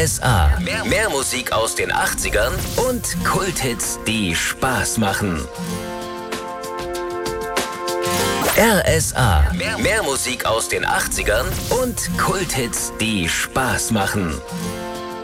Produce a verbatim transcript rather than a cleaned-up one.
S A. Mehr, mehr Musik aus den achtzigern und Kulthits, die Spaß machen. R S A. Mehr, mehr Musik aus den achtzigern und Kulthits, die Spaß machen.